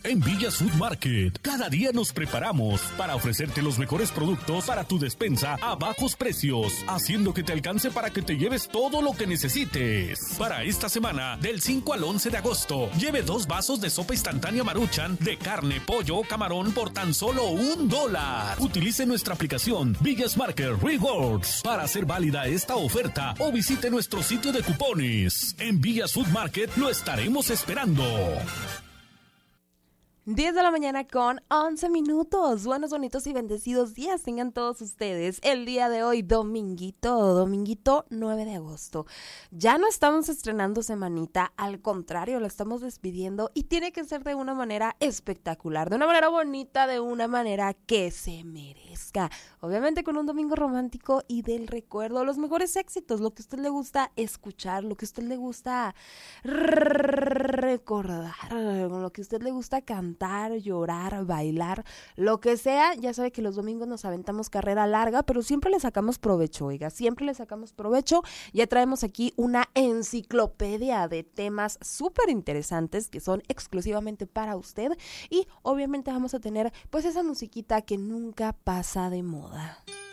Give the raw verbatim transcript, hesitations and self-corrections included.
en Villas Food Market. Cada día nos preparamos para ofrecerte los mejores productos para tu despensa a bajos precios, haciendo que te alcance para que te lleves todo lo que necesites. Para esta semana, del cinco al once de agosto, lleve dos vasos de sopa instantánea Maruchan de carne, pollo o camarón por tan solo un dólar. Utilice nuestra aplicación Villas Market Rewards para hacer válida esta oferta o visite nuestro sitio de cupones. En Villas Food Market lo estaremos esperando. diez de la mañana con once minutos. Buenos, bonitos y bendecidos días tengan todos ustedes. El día de hoy, dominguito, dominguito nueve de agosto. Ya no estamos estrenando semanita, al contrario, la estamos despidiendo y tiene que ser de una manera espectacular, de una manera bonita, de una manera que se merezca. Obviamente con un domingo romántico y del recuerdo, los mejores éxitos, lo que a usted le gusta escuchar, lo que a usted le gusta recordar, lo que a usted le gusta cantar, llorar, bailar, lo que sea. Ya sabe que los domingos nos aventamos carrera larga, pero siempre le sacamos provecho, oiga, siempre le sacamos provecho. Ya traemos aquí una enciclopedia de temas súper interesantes que son exclusivamente para usted y obviamente vamos a tener pues esa musiquita que nunca pasa de moda.